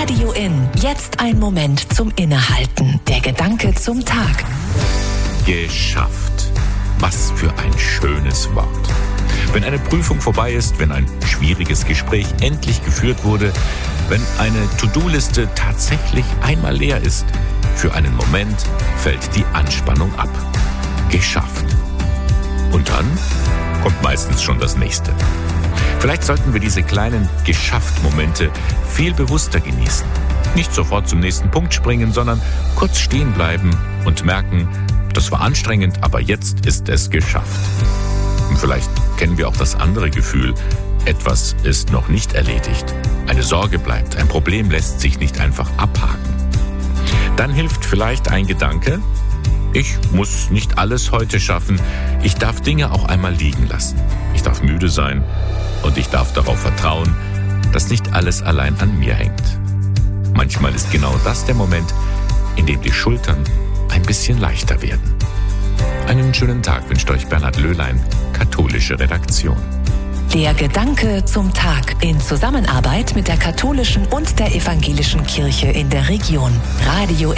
Radio In. Jetzt ein Moment zum Innehalten. Der Gedanke zum Tag. Geschafft. Was für ein schönes Wort. Wenn eine Prüfung vorbei ist, wenn ein schwieriges Gespräch endlich geführt wurde, wenn eine To-Do-Liste tatsächlich einmal leer ist, für einen Moment fällt die Anspannung ab. Geschafft. Und dann kommt meistens schon das nächste. Vielleicht sollten wir diese kleinen Geschafft-Momente viel bewusster genießen. Nicht sofort zum nächsten Punkt springen, sondern kurz stehen bleiben und merken, das war anstrengend, aber jetzt ist es geschafft. Und vielleicht kennen wir auch das andere Gefühl, etwas ist noch nicht erledigt. Eine Sorge bleibt, ein Problem lässt sich nicht einfach abhaken. Dann hilft vielleicht ein Gedanke: Ich muss nicht alles heute schaffen. Ich darf Dinge auch einmal liegen lassen. Ich darf müde sein und ich darf darauf vertrauen, dass nicht alles allein an mir hängt. Manchmal ist genau das der Moment, in dem die Schultern ein bisschen leichter werden. Einen schönen Tag wünscht euch Bernhard Löhlein, katholische Redaktion. Der Gedanke zum Tag in Zusammenarbeit mit der katholischen und der evangelischen Kirche in der Region. Radio